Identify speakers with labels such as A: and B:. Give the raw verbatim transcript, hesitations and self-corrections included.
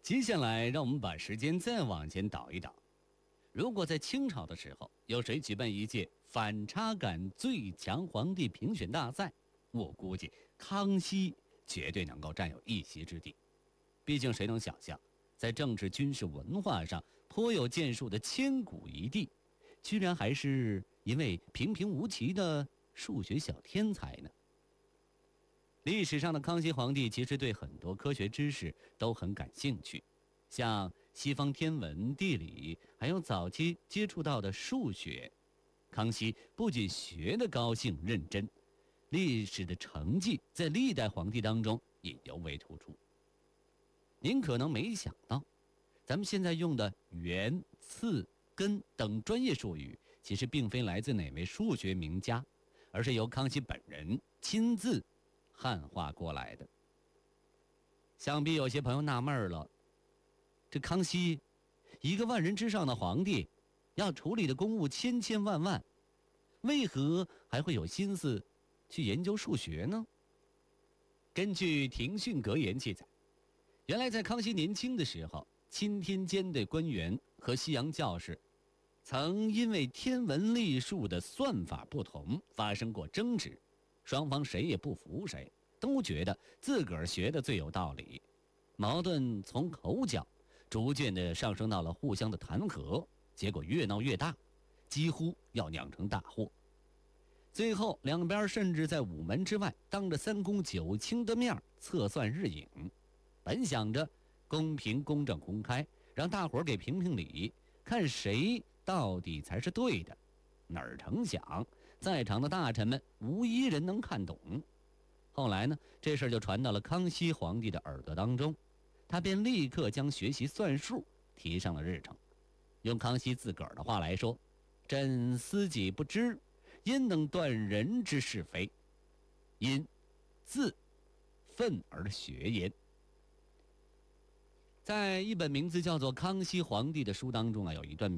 A: 接下来，让我们把时间再往前倒一倒。如果在清朝的时候，有谁举办一届反差感最强皇帝评选大赛，我估计康熙绝对能够占有一席之地。毕竟谁能想象，在政治、军事、文化上颇有建树的千古一帝，居然还是一位平平无奇的数学小天才呢？历史上的康熙皇帝其实对很多科学知识都很感兴趣，像西方天文、地理，还有早期接触到的数学。康熙不仅学得高兴认真，历史的成绩在历代皇帝当中也尤为突出。您可能没想到，咱们现在用的元、次、根等专业术语，其实并非来自哪位数学名家，而是由康熙本人亲自汉化过来的。想必有些朋友纳闷了，这康熙一个万人之上的皇帝，要处理的公务千千万万，为何还会有心思去研究数学呢？根据廷训格言记载，原来在康熙年轻的时候，钦天监的官员和西洋教士曾因为天文历数的算法不同发生过争执，双方谁也不服谁，都觉得自个儿学的最有道理，矛盾从口角逐渐的上升到了互相的弹劾，结果越闹越大，几乎要酿成大祸。最后两边甚至在午门之外当着三公九卿的面测算日影，本想着公平公正公开，让大伙儿给评评理，看谁到底才是对的，哪儿成想在场的大臣们无一人能看懂。后来呢，这事儿就传到了康熙皇帝的耳朵当中，他便立刻将学习算术提上了日程。用康熙自个儿的话来说，朕思己不知，焉能断人之是非？因自奋而学焉。在一本名字叫做《康熙皇帝》的书当中啊，有一段